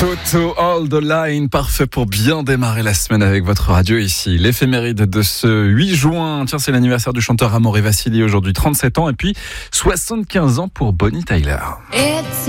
Toto All the Line, parfait pour bien démarrer la semaine avec votre radio ici. L'éphéméride de ce 8 juin, tiens, c'est l'anniversaire du chanteur Amaury Vassili, aujourd'hui 37 ans, et puis 75 ans pour Bonnie Tyler.